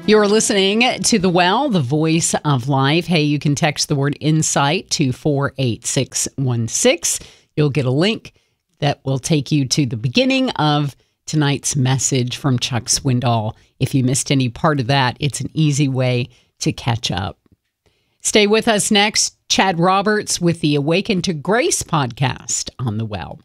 You're listening to The Well, the voice of life. Hey, you can text the word insight to 48616. You'll get a link that will take you to the beginning of tonight's message from Chuck Swindoll. If you missed any part of that, it's an easy way to catch up. Stay with us next. Chad Roberts with the Awaken to Grace podcast on The Well.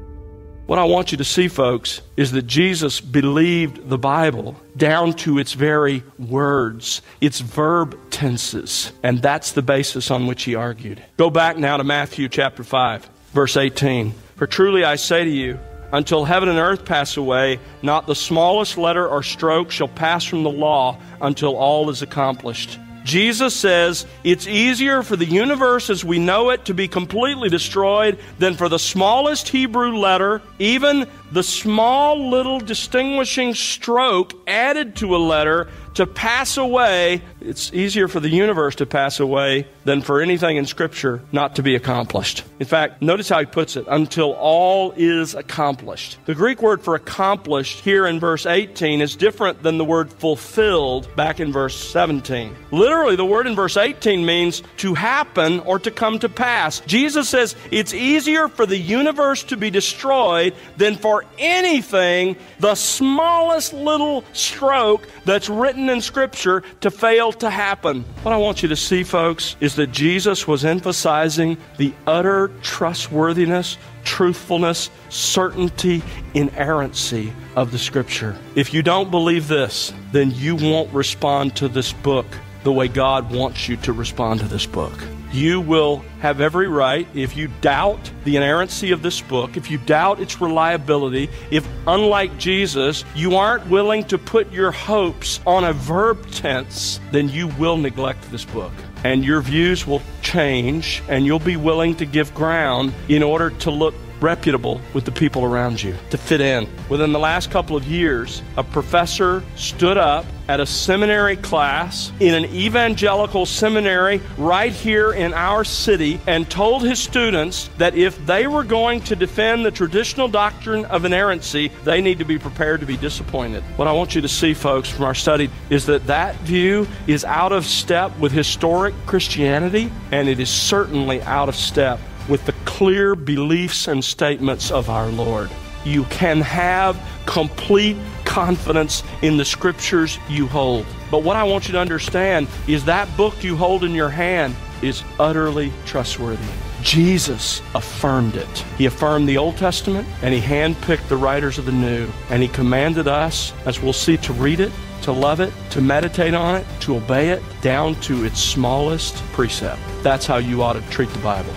What I want you to see, folks, is that Jesus believed the Bible down to its very words, its verb tenses, and that's the basis on which he argued. Go back now to Matthew chapter 5, verse 18. For truly I say to you, until heaven and earth pass away, not the smallest letter or stroke shall pass from the law until all is accomplished. Jesus says it's easier for the universe as we know it to be completely destroyed than for the smallest Hebrew letter, even the small little distinguishing stroke added to a letter, to pass away. It's easier for the universe to pass away than for anything in Scripture not to be accomplished. In fact, notice how he puts it, until all is accomplished. The Greek word for accomplished here in verse 18 is different than the word fulfilled back in verse 17. Literally, the word in verse 18 means to happen or to come to pass. Jesus says it's easier for the universe to be destroyed than for anything, the smallest little stroke that's written in Scripture, to fail to happen. What I want you to see, folks, is that Jesus was emphasizing the utter trustworthiness, truthfulness, certainty, inerrancy of the Scripture. If you don't believe this, then you won't respond to this book the way God wants you to respond to this book. You will have every right, if you doubt the inerrancy of this book, if you doubt its reliability, if, unlike Jesus, you aren't willing to put your hopes on a verb tense, then you will neglect this book. And your views will change, and you'll be willing to give ground in order to look reputable with the people around you, to fit in. Within the last couple of years, a professor stood up at a seminary class in an evangelical seminary right here in our city and told his students that if they were going to defend the traditional doctrine of inerrancy, they need to be prepared to be disappointed. What I want you to see, folks, from our study is that that view is out of step with historic Christianity, and it is certainly out of step with the clear beliefs and statements of our Lord. You can have complete confidence in the Scriptures you hold. But what I want you to understand is that book you hold in your hand is utterly trustworthy. Jesus affirmed it. He affirmed the Old Testament, and he handpicked the writers of the New. And he commanded us, as we'll see, to read it, to love it, to meditate on it, to obey it, down to its smallest precept. That's how you ought to treat the Bible.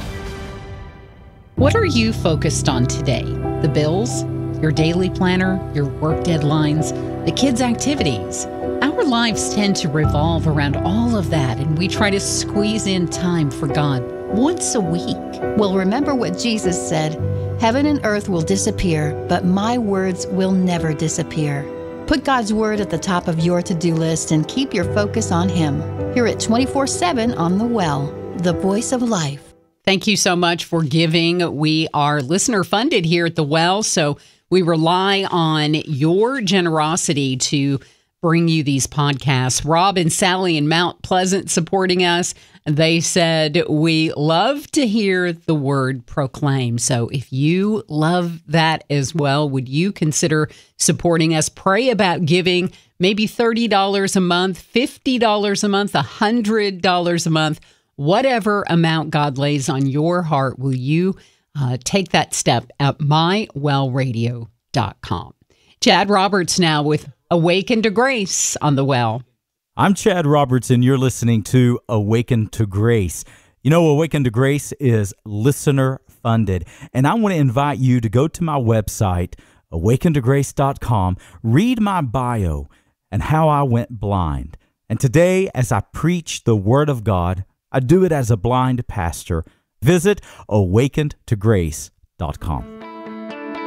What are you focused on today? The bills, your daily planner, your work deadlines, the kids' activities. Our lives tend to revolve around all of that, and we try to squeeze in time for God once a week. Well, remember what Jesus said, heaven and earth will disappear, but my words will never disappear. Put God's word at the top of your to-do list and keep your focus on Him. Here at 24/7 on The Well, the voice of life. Thank you so much for giving. We are listener funded here at The Well, so we rely on your generosity to bring you these podcasts. Rob and Sally in Mount Pleasant supporting us. They said, we love to hear the word proclaim. So if you love that as well, would you consider supporting us? Pray about giving maybe $30 a month, $50 a month, $100 a month. Whatever amount God lays on your heart, will you take that step at mywellradio.com. Chad Roberts now with Awaken to Grace on The Well. I'm Chad Roberts, and you're listening to Awaken to Grace. You know, Awaken to Grace is listener funded, and I want to invite you to go to my website, awakentograce.com, read my bio and how I went blind. And today, as I preach the Word of God, I do it as a blind pastor. Visit awakentograce.com.